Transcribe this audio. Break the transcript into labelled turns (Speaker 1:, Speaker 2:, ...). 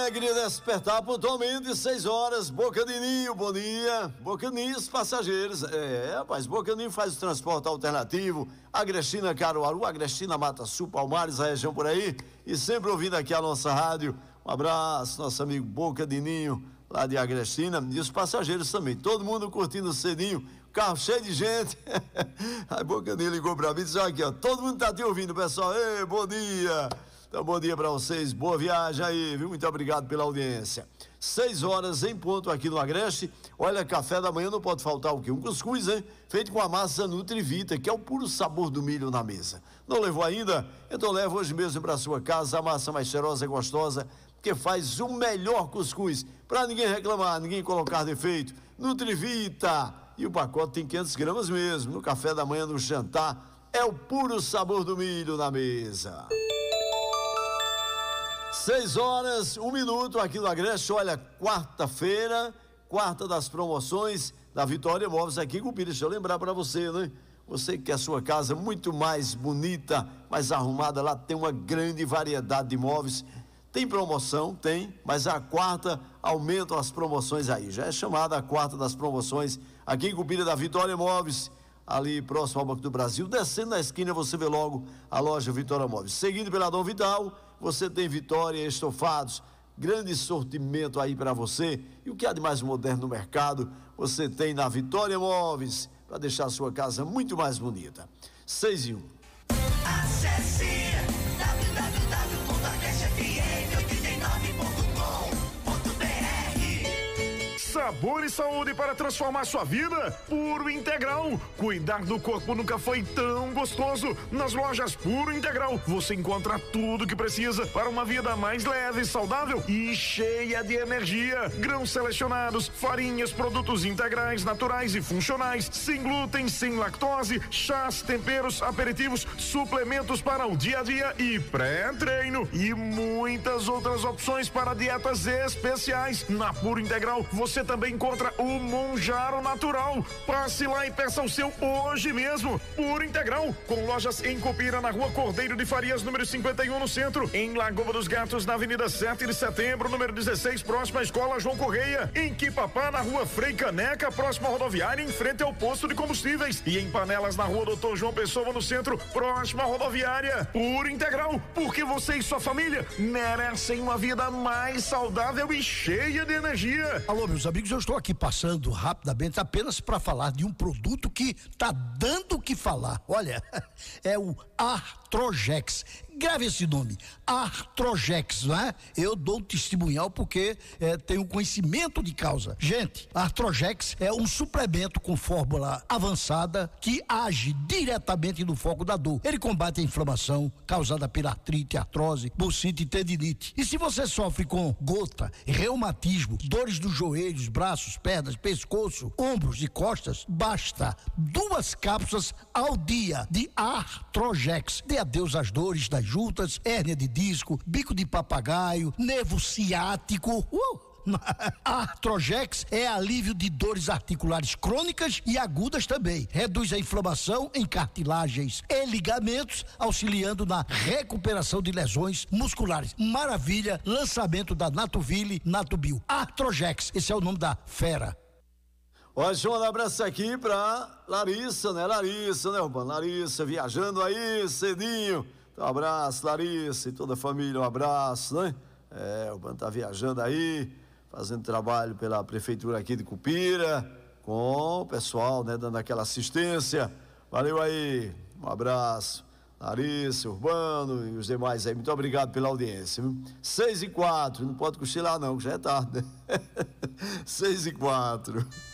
Speaker 1: Alegria despertar pontualmente 6 horas, Boca de Ninho, bom dia. Boca de Ninho, os passageiros. Rapaz, Boca de Ninho faz o transporte alternativo, Agrestina, Caruaru, Agrestina, Mata Sul, Palmares, a região por aí, e sempre ouvindo aqui a nossa rádio. Um abraço, nosso amigo Boca de Ninho, lá de Agrestina, e os passageiros também, todo mundo curtindo cedinho, carro cheio de gente. A Boca de Ninho ligou pra mim e disse: olha aqui, ó, todo mundo tá te ouvindo, pessoal. Ei, bom dia. Então, bom dia para vocês, boa viagem aí, viu? Muito obrigado pela audiência. 6 horas em ponto aqui no Agreste. Olha, café da manhã não pode faltar o quê? Um cuscuz, hein? Feito com a massa Nutrivita, que é o puro sabor do milho na mesa. Não levou ainda? Então leva hoje mesmo para sua casa a massa mais cheirosa e gostosa, que faz o melhor cuscuz, para ninguém reclamar, ninguém colocar defeito. Nutrivita! E o pacote tem 500 gramas mesmo. No café da manhã, no jantar, é o puro sabor do milho na mesa. 6 horas, 1 minuto aqui no Agreste. Olha, quarta-feira, quarta das promoções da Vitória Móveis aqui em Cupira. Deixa eu lembrar para você, né? Você que quer a sua casa muito mais bonita, mais arrumada, lá tem uma grande variedade de móveis. Tem promoção? Tem, mas a quarta aumentam as promoções aí. Já é chamada a quarta das promoções aqui em Cupira da Vitória Móveis, ali próximo ao Banco do Brasil. Descendo na esquina você vê logo a loja Vitória Móveis. Seguindo pela Dom Vital, você tem Vitória Estofados, grande sortimento aí para você. E o que há de mais moderno no mercado, você tem na Vitória Móveis, para deixar a sua casa muito mais bonita. 6 e 1.
Speaker 2: Acesse www.agrestefm89.com.br.
Speaker 3: Sabor e saúde para transformar sua vida? Puro Integral. Cuidar do corpo nunca foi tão gostoso. Nas lojas Puro Integral você encontra tudo que precisa para uma vida mais leve, saudável e cheia de energia. Grãos selecionados, farinhas, produtos integrais, naturais e funcionais, sem glúten, sem lactose, chás, temperos, aperitivos, suplementos para o dia a dia e pré-treino e muitas outras opções para dietas especiais. Na Puro Integral você também encontra o Monjaro Natural. Passe lá e peça o seu hoje mesmo. Puro Integral, com lojas em Cupira, na Rua Cordeiro de Farias, número 51, no centro. Em Lagoa dos Gatos, na Avenida 7 de Setembro, número 16, próximo à Escola João Correia. Em Quipapá, na Rua Frei Caneca, próximo à rodoviária, em frente ao posto de combustíveis. E em Panelas, na Rua Doutor João Pessoa, no centro, próximo à rodoviária. Puro Integral, porque você e sua família merecem uma vida mais saudável e cheia de energia.
Speaker 4: Alô, meus amigos, eu estou aqui passando rapidamente apenas para falar de um produto que tá dando o que falar. Olha, é o Artrojex. Grave esse nome, Artrojex, não é? Eu dou um testemunhal porque tenho conhecimento de causa. Gente, Artrojex é um suplemento com fórmula avançada que age diretamente no foco da dor. Ele combate a inflamação causada pela artrite, artrose, bursite e tendinite. E se você sofre com gota, reumatismo, dores dos joelhos, braços, pernas, pescoço, ombros e costas, basta 2 cápsulas ao dia de Artrojex. Dê adeus às dores das juntas, hérnia de disco, bico de papagaio, nervo ciático. Artrojex é alívio de dores articulares crônicas e agudas também. Reduz a inflamação em cartilagens e ligamentos, auxiliando na recuperação de lesões musculares. Maravilha, lançamento da Natoville Natubio. Artrojex, esse é o nome da fera.
Speaker 1: Olha, deixa eu mandar um abraço aqui pra Larissa, né, Urbano? Larissa, viajando aí cedinho. Então, um abraço, Larissa e toda a família, um abraço, né? O Urbano tá viajando aí, fazendo trabalho pela prefeitura aqui de Cupira, com o pessoal, né, dando aquela assistência. Valeu aí, um abraço, Larissa, Urbano e os demais aí, muito obrigado pela audiência, viu? 6 e 4, não pode cochilar não, que já é tarde, né? 6 e 4.